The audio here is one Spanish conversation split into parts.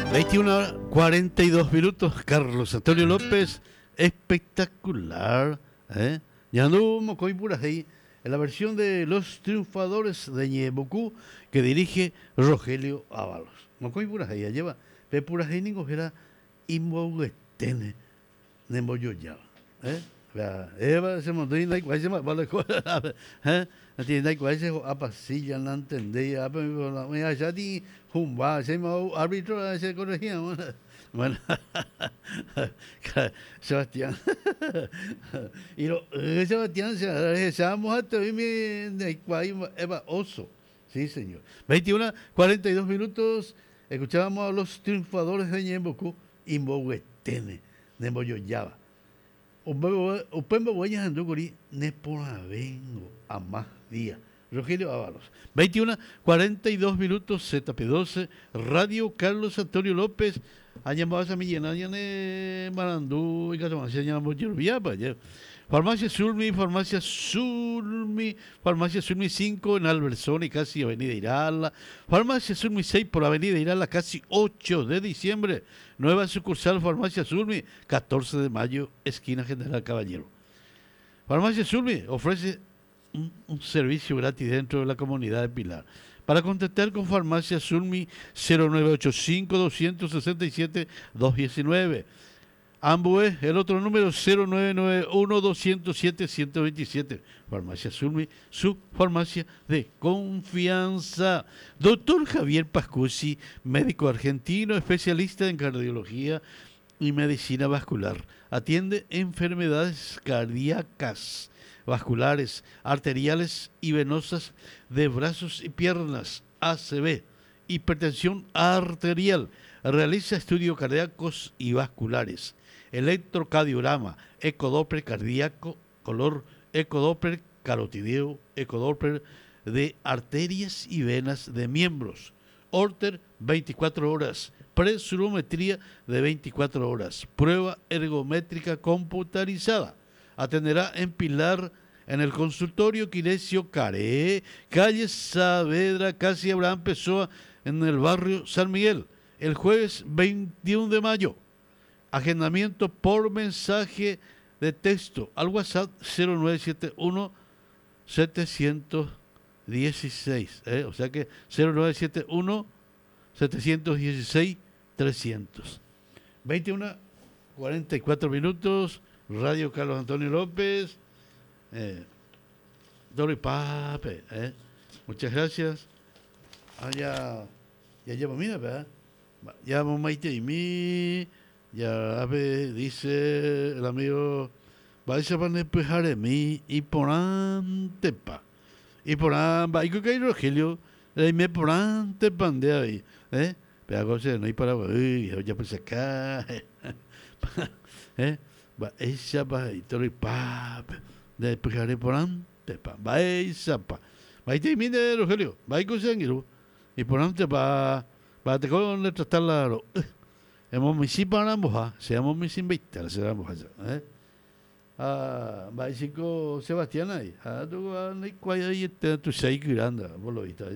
21:42, Carlos Antonio López, espectacular. Ya anduvo con ahí en la versión de Los Triunfadores de Ñebucú que dirige Rogelio Ábalos. Mocoy Purajay, lleva de Purajay ningo era Imboguetene, Nemboyoya. Eva se montó en la igual vale, tiene la igual se apasilla, no entendía, ya di jumba, se me árbitro se corregía. Bueno, Sebastián. Y Sebastián se vamos a Eva Oso. Sí, señor. 21:42, escuchábamos a Los Triunfadores de Ñembocu, Imboguetene, Nemboyoyaba. Upembo Huellas Anduguri, Neporavengo, a más días. Rogelio Ábalos. 21:42, ZP12, Radio Carlos Antonio López. Han llamado a Millena, Marandú y Casamán, se llama Yerbiapa. Farmacia Sulmi, Farmacia Sulmi 5 en Alberzón y casi Avenida Irala. Farmacia Sulmi 6 por Avenida Irala, casi 8 de diciembre. Nueva sucursal Farmacia Sulmi, 14 de mayo, esquina General Caballero. Farmacia Sulmi ofrece un servicio gratis dentro de la comunidad de Pilar. Para contactar con Farmacia Sulmi, 0985-267-219. Ambué, el otro número 0991-207-127. Farmacia Sulmi, su farmacia de confianza. Doctor Javier Pascucci, médico argentino, especialista en cardiología y medicina vascular. Atiende enfermedades cardíacas, vasculares, arteriales y venosas de brazos y piernas, ACV, hipertensión arterial. Realiza estudios cardíacos y vasculares, electrocardiograma, ecodoppler cardíaco, color, ecodoppler carotideo, ecodoppler de arterias y venas de miembros, Holter 24 horas, presurometría de 24 horas, prueba ergométrica computarizada. Atenderá en Pilar, en el consultorio Quinesio Caré, calle Saavedra, casi Abraham Pessoa, en el barrio San Miguel, el jueves 21 de mayo. Agendamiento por mensaje de texto al WhatsApp 0971 716, o sea que 0971 716 300. 21:44, Radio Carlos Antonio López, Dori Pape, muchas gracias. Ya llevo, mira, ¿verdad? Ya Maite y mí, ya dice el amigo, vais a poner pejare mí y porán tepa. Y porán, va, y que hay Rogelio, me porán tepan de ahí, pero no hay para, ya pues acá, va, esa va, y todo y pap, de pejare porán tepa, va, esa pa. Maite y mí de Rogelio, va y con sangre, y porán tepa. Para te con le tratar la hemos mis para moja seamos mis invitar se vamos allá va chico Sebastián ahí tu hay cuál ahí tu seis grande por lo visto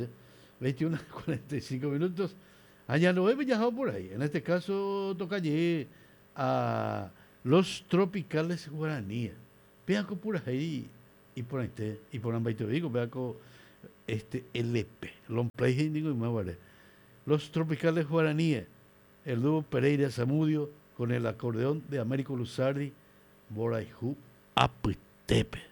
21:45 allá no he viajado por ahí, en este caso toca allí a Los Tropicales Guaraníes, veaco por ahí y por este y por ambaito digo veaco LP long play digo y más vale. Los Tropicales Guaraníes, el dúo Pereira Zamudio con el acordeón de Américo Luzardi, Boraijú Apitepe.